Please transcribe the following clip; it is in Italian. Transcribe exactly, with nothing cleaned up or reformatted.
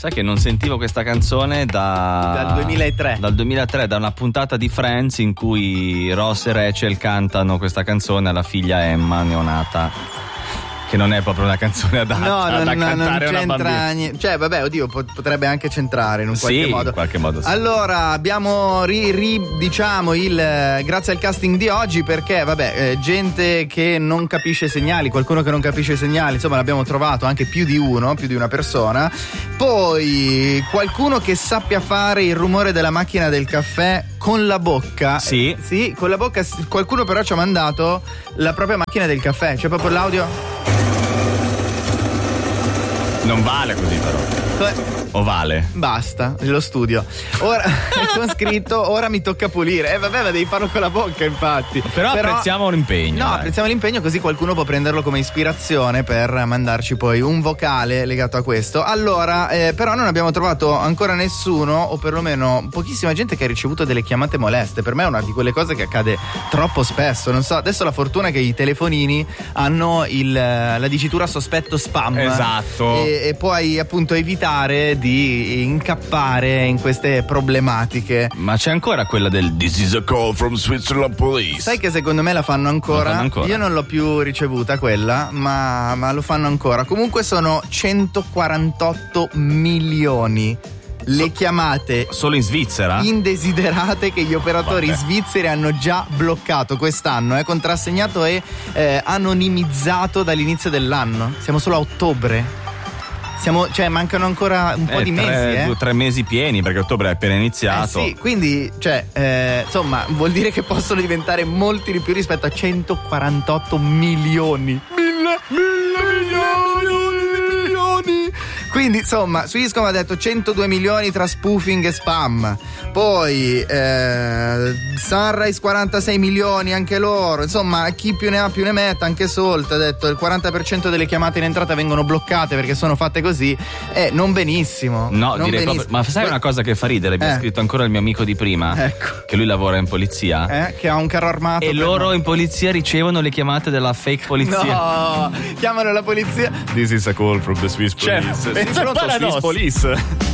Sai che non sentivo questa canzone da dal duemilatré. Dal duemilatré, da una puntata di Friends in cui Ross e Rachel cantano questa canzone alla figlia Emma neonata. Che non è proprio una canzone adatta no, da non, cantare non una c'entra bambina. niente. Cioè, vabbè, oddio, potrebbe anche centrare in un qualche sì, modo. in qualche modo sì. Allora, abbiamo ri, ri diciamo il grazie al casting di oggi, perché vabbè, eh, gente che non capisce segnali, qualcuno che non capisce segnali, insomma, l'abbiamo trovato anche più di uno, più di una persona. Poi qualcuno che sappia fare il rumore della macchina del caffè con la bocca. Sì. Eh, sì, con la bocca. Qualcuno però ci ha mandato la propria macchina del caffè, cioè proprio l'audio. Non vale così però. O vale? Basta, lo studio. Ora con scritto ora mi tocca pulire. Eh vabbè, ma devi farlo con la bocca, infatti. Però, Però apprezziamo l'impegno. No, dai. apprezziamo l'impegno, così qualcuno può prenderlo come ispirazione per mandarci poi un vocale legato a questo. Allora, eh, però non abbiamo trovato ancora nessuno, o perlomeno pochissima gente che ha ricevuto delle chiamate moleste. Per me è una di quelle cose che accade troppo spesso. Non so, adesso la fortuna è che i telefonini hanno il, la dicitura sospetto spam. Esatto. E, e puoi appunto evitare di incappare in queste problematiche. Ma c'è ancora quella del This is a call from Switzerland Police. Sai che secondo me la fanno ancora? Lo fanno ancora. Io non l'ho più ricevuta quella, ma, ma lo fanno ancora. Comunque sono centoquarantotto milioni le chiamate solo in Svizzera? indesiderate che gli operatori Vabbè. svizzeri hanno già bloccato quest'anno, è contrassegnato e eh, anonimizzato dall'inizio dell'anno. Siamo solo a ottobre. Siamo, cioè mancano ancora un po' eh, di tre, mesi, eh? due, tre mesi pieni, perché ottobre è appena iniziato. Eh sì, quindi, cioè, eh, insomma, vuol dire che possono diventare molti di più rispetto a centoquarantotto milioni. Mille, mille milioni, milioni. Quindi, insomma, su Iscom ha detto centodue milioni tra spoofing e spam. Poi eh, Sunrise quarantasei milioni anche loro. Insomma, chi più ne ha più ne metta. Anche Salt ha detto il quaranta per cento delle chiamate in entrata vengono bloccate perché sono fatte così. Eh, non benissimo. No, non direi benissimo. proprio. Ma sai una cosa che fa ridere? Mi ha Eh. scritto ancora il mio amico di prima, Ecco. che lui lavora in polizia. Eh, che ha un carro armato. E per- loro in polizia ricevono le chiamate della fake polizia. No, chiamano la polizia. This is a call from the Swiss Cioè, police. pensa al Pronto, paradosso. Swiss police.